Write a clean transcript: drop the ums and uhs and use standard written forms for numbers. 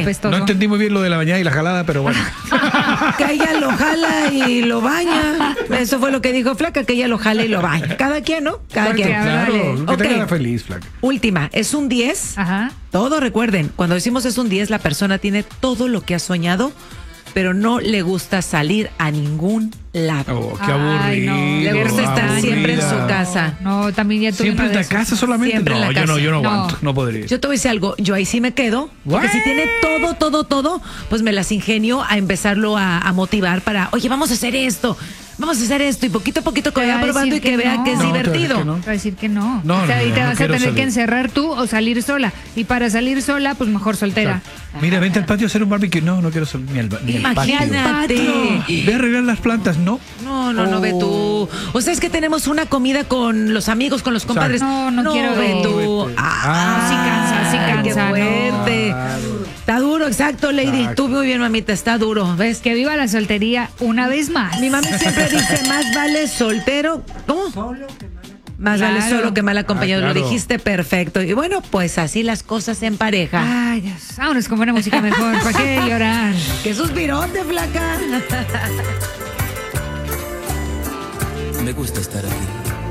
apestoso. No entendí muy bien lo de la bañada y la jalada, pero bueno. Que ella lo jala y lo baña. Eso fue lo que dijo Flaca, que ella lo jala y lo baña. Cada quien, ¿no? Cada Porque, quien. Claro, que Ok. te queda feliz, Flaca. Última, es un 10. Ajá. Todo, recuerden, cuando decimos es un 10, la persona tiene todo lo que ha soñado, pero no le gusta salir a ningún lado. Oh, qué Ay, no. aburrido. Le gusta estar siempre en su aburrida. casa. No, también ya tuve ¿Siempre uno en de la esos. casa solamente? Siempre en No, la yo no, casa. yo no No. aguanto, no podría. Yo te voy a decir algo, yo ahí sí me quedo, porque What? si tiene todo, pues me las ingenio a empezarlo a motivar para, oye, vamos a hacer esto, y poquito a poquito que Te vaya va a probando y decir que que vea no. que es No, te va a decir divertido. que no. Va a decir que no. No, O sea, no, y no, te no vas a quiero tener salir. que encerrar tú o salir sola. Y para salir sola, pues mejor soltera. Mira, vente al patio a hacer un barbecue. No, no quiero salir ni al patio. Imagínate. Ve a arreglar las plantas, no. No, ve tú. O sea, es que tenemos una comida con los amigos, con los compadres. No quiero ve ver. tú. sí cansa, Qué no. fuerte. Está duro, exacto, Lady. Exacto. Tú muy bien, mamita, está duro, ¿ves? Que viva la soltería una vez más. Mi mami siempre dice, más vale soltero. ¿Cómo? Más vale Claro. solo que mal acompañado. Claro. Lo dijiste perfecto. Y bueno, pues así las cosas en pareja. Ay, Dios. Vámonos con buena música mejor. ¿Para qué llorar? ¡Qué suspirote, flaca! Me gusta estar aquí,